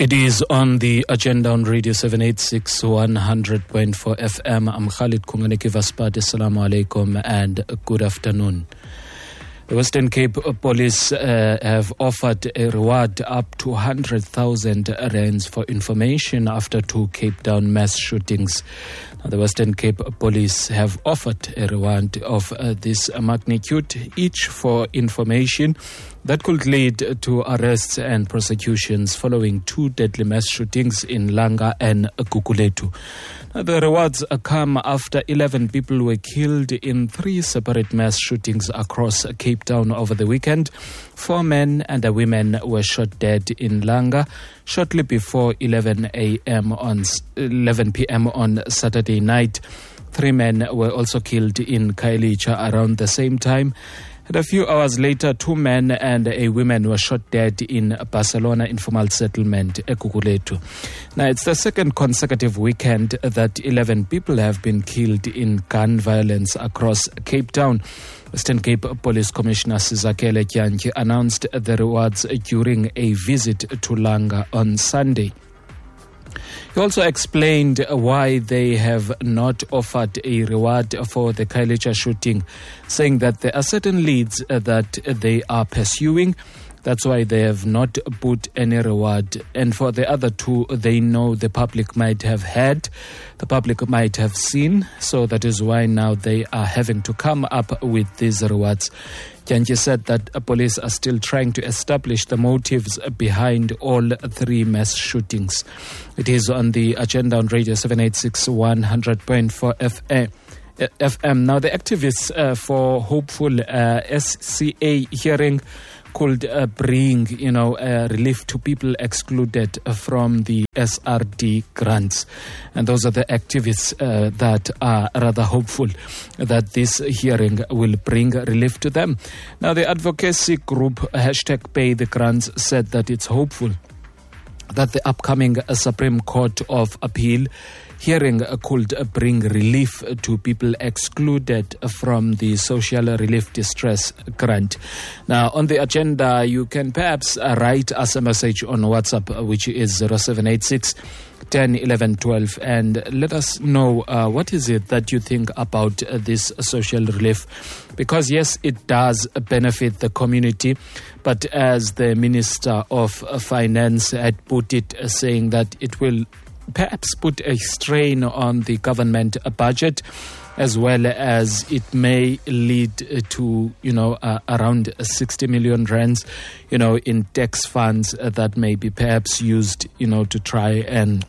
It is on the agenda on Radio 786 100.4 FM. I'm Khalid Kunganeke Vaspati. Assalamu alaikum and good afternoon. The Western Cape Police have offered a reward up to 100,000 rands for information after two Cape Town mass shootings. The Western Cape Police have offered a reward of this magnitude, each for information that could lead to arrests and prosecutions following two deadly mass shootings in Langa and Gugulethu. The rewards come after 11 people were killed in three separate mass shootings across Cape Town over the weekend. 4 men and a woman were shot dead in Langa shortly before 11 p.m. on Saturday night. 3 men were also killed in Khayelitsha around the same time. And a few hours later, 2 men and a woman were shot dead in Barcelona informal settlement, Gugulethu. Now, it's the second consecutive weekend that 11 people have been killed in gun violence across Cape Town. Western Cape Police Commissioner Sizakele Tyanji announced the rewards during a visit to Langa on Sunday. He also explained why they have not offered a reward for the Khayelitsha shooting, saying that there are certain leads that they are pursuing. That's why they have not put any reward. And for the other two, they know the public might have heard, the public might have seen. So that is why now they are having to come up with these rewards. Tyanji said that police are still trying to establish the motives behind all 3 mass shootings. It is on the agenda on Radio 786 100.4 FM. Now, the activists for hopeful SCA hearing could bring, relief to people excluded from the SRD grants. And those are the activists that are rather hopeful that this hearing will bring relief to them. Now, the advocacy group #PayTheGrants said that it's hopeful that the upcoming Supreme Court of Appeal hearing could bring relief to people excluded from the Social Relief Distress Grant. Now, on the agenda, you can perhaps write us a message on WhatsApp, which is 0786 10 11 12, and let us know what is it that you think about this social relief, because yes, it does benefit the community, but as the Minister of Finance had put it, saying that it will perhaps put a strain on the government budget, as well as it may lead to, around 60 million rands, in tax funds that may be perhaps used, to try and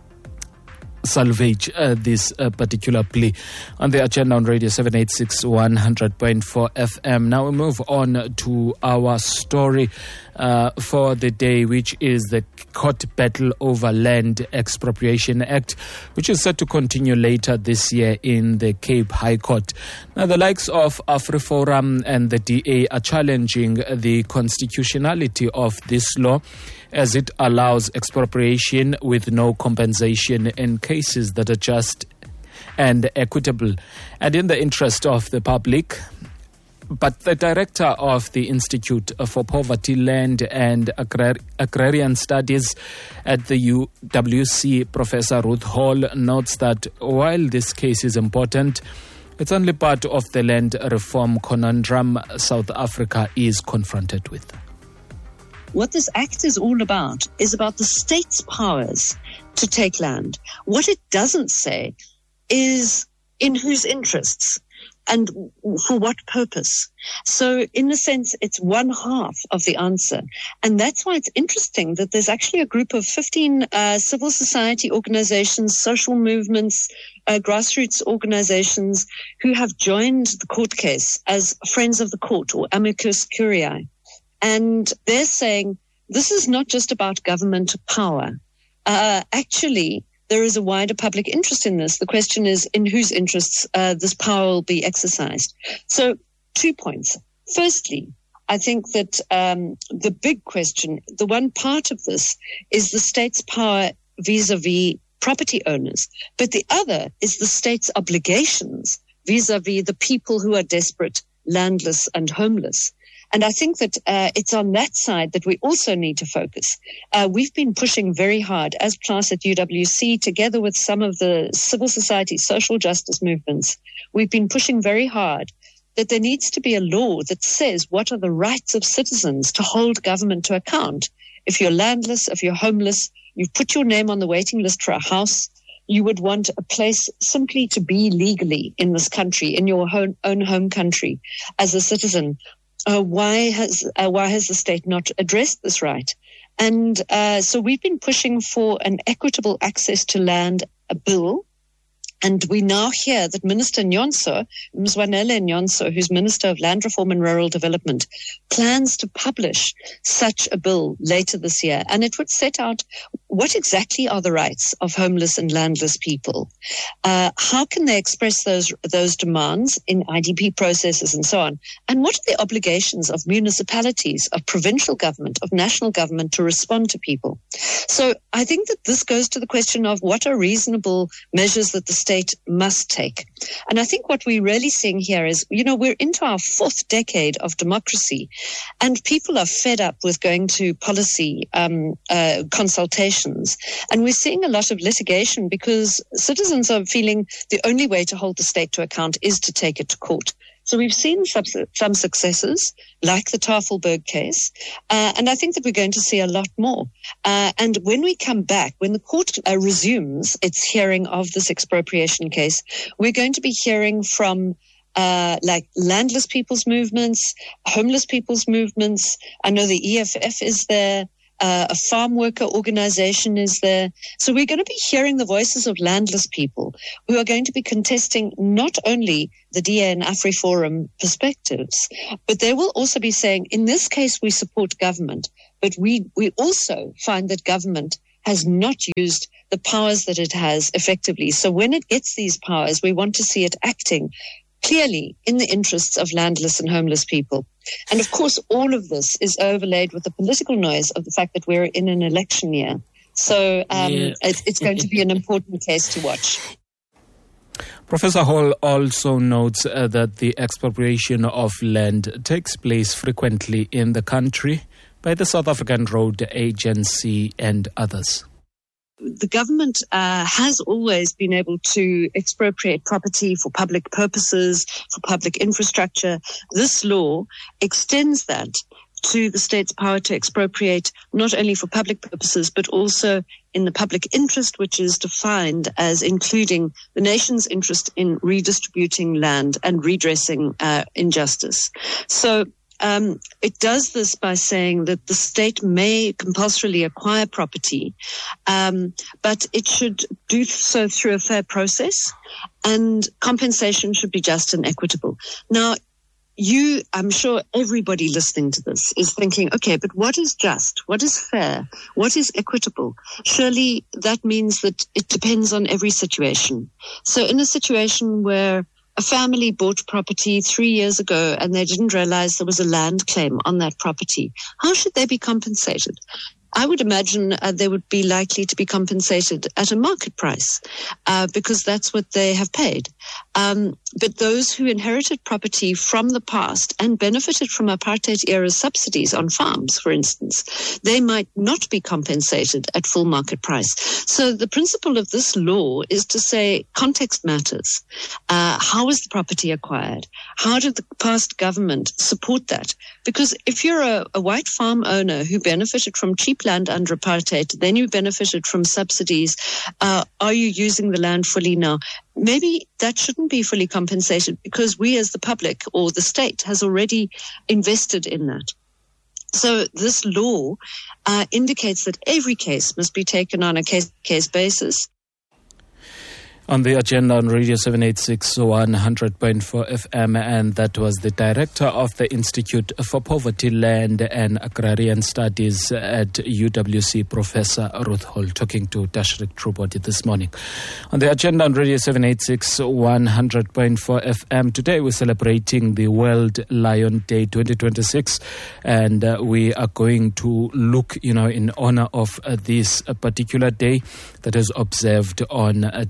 salvage this particular plea. On the agenda on Radio 786 100.4 FM. Now we move on to our story for the day, which is the court battle over Land Expropriation Act, which is set to continue later this year in the Cape High Court. Now, the likes of AfriForum and the DA are challenging the constitutionality of this law, as it allows expropriation with no compensation in cases that are just and equitable and in the interest of the public. But the director of the Institute for Poverty, Land and Agrarian Studies at the UWC, Professor Ruth Hall, notes that while this case is important, it's only part of the land reform conundrum South Africa is confronted with. What this act is all about is about the state's powers to take land. What it doesn't say is in whose interests and for what purpose. So in a sense, it's one half of the answer. And that's why it's interesting that there's actually a group of 15 civil society organizations, social movements, grassroots organizations who have joined the court case as friends of the court, or amicus curiae. And they're saying this is not just about government power. Actually, there is a wider public interest in this. The question is in whose interests this power will be exercised. So 2 points. Firstly, I think that the big question, the one part of this is the state's power vis-a-vis property owners. But the other is the state's obligations vis-a-vis the people who are desperate, landless and homeless. And I think that it's on that side that we also need to focus. We've been pushing very hard as class at UWC, together with some of the civil society, social justice movements. We've been pushing very hard that there needs to be a law that says what are the rights of citizens to hold government to account. If you're landless, if you're homeless, you've put your name on the waiting list for a house, you would want a place simply to be legally in this country, in your own home country as a citizen. Why has the state not addressed this right? And so we've been pushing for an equitable access to land, a bill. And we now hear that Minister Nyonso, Mzwanele Nyonso, who's Minister of Land Reform and Rural Development, plans to publish such a bill later this year. And it would set out what exactly are the rights of homeless and landless people. How can they express those demands in IDP processes and so on? And what are the obligations of municipalities, of provincial government, of national government to respond to people? So I think that this goes to the question of what are reasonable measures that the state must take. And I think what we're really seeing here is, we're into our 4th decade of democracy, and people are fed up with going to policy consultations. And we're seeing a lot of litigation because citizens are feeling the only way to hold the state to account is to take it to court. So we've seen some successes, like the Tafelberg case, and I think that we're going to see a lot more. And when we come back, when the court resumes its hearing of this expropriation case, we're going to be hearing from like landless people's movements, homeless people's movements. I know the EFF is there. A farm worker organization is there. So we're going to be hearing the voices of landless people who are going to be contesting not only the DA and AfriForum perspectives, but they will also be saying, in this case, we support government, but we also find that government has not used the powers that it has effectively. So when it gets these powers, we want to see it acting clearly in the interests of landless and homeless people. And of course, all of this is overlaid with the political noise of the fact that we're in an election year. So it's going to be an important case to watch. Professor Hall also notes that the expropriation of land takes place frequently in the country by the South African Road Agency and others. The government has always been able to expropriate property for public purposes, for public infrastructure. This law extends that to the state's power to expropriate not only for public purposes, but also in the public interest, which is defined as including the nation's interest in redistributing land and redressing injustice. So it does this by saying that the state may compulsorily acquire property, but it should do so through a fair process, and compensation should be just and equitable. Now, I'm sure everybody listening to this is thinking, okay, but what is just? What is fair? What is equitable? Surely that means that it depends on every situation. So in a situation where a family bought property 3 years ago and they didn't realize there was a land claim on that property, how should they be compensated? I would imagine they would be likely to be compensated at a market price because that's what they have paid. But those who inherited property from the past and benefited from apartheid-era subsidies on farms, for instance, they might not be compensated at full market price. So the principle of this law is to say context matters. How was the property acquired? How did the past government support that? Because if you're a white farm owner who benefited from cheap land under apartheid, then you benefited from subsidies. Are you using the land fully now? Maybe that shouldn't be fully compensated because we as the public or the state has already invested in that. So this law indicates that every case must be taken on a case-to-case basis. On the agenda on Radio 786 100.4 FM, and that was the director of the Institute for Poverty, Land and Agrarian Studies at UWC, Professor Ruth Hall, talking to Tashrik Trubodi this morning. On the agenda on Radio 786 100.4 FM, today we're celebrating the World Lion Day 2026, and we are going to look, in honor of this particular day that is observed on 10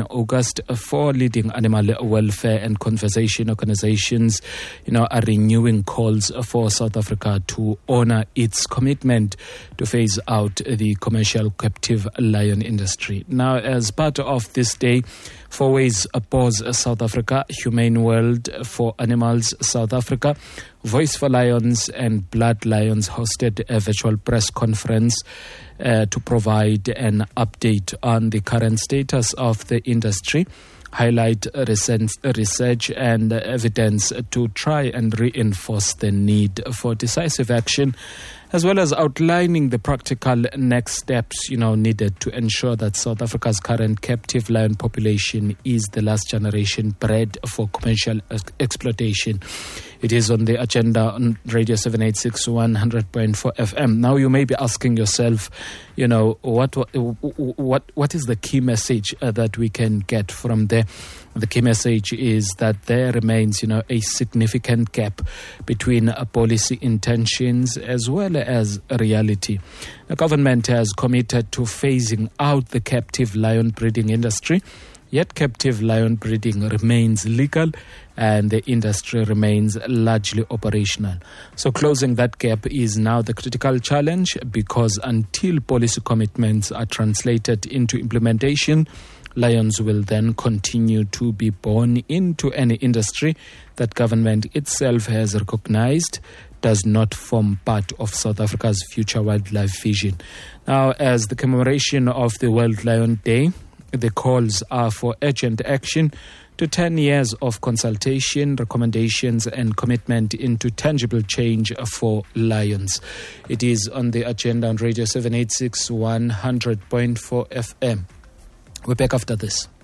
August, 4 leading animal welfare and conservation organizations, are renewing calls for South Africa to honor its commitment to phase out the commercial captive lion industry. Now, as part of this day, 4 Ways Paws South Africa, Humane World for Animals South Africa, Voice for Lions and Blood Lions hosted a virtual press conference to provide an update on the current status of the industry, highlight recent research and evidence to try and reinforce the need for decisive action, as well as outlining the practical next steps, needed to ensure that South Africa's current captive lion population is the last generation bred for commercial exploitation. It is on the agenda on Radio 786 100.4 FM. Now you may be asking yourself, what is the key message that we can get from there? The key message is that there remains, a significant gap between policy intentions as well as reality. The government has committed to phasing out the captive lion breeding industry, yet captive lion breeding remains legal and the industry remains largely operational. So closing that gap is now the critical challenge, because until policy commitments are translated into implementation, lions will then continue to be born into any industry that government itself has recognized does not form part of South Africa's future wildlife vision. Now, as the commemoration of the World Lion Day, the calls are for urgent action to 10 years of consultation, recommendations and commitment into tangible change for lions. It is on the agenda on Radio 786 100.4 FM. We're back after this.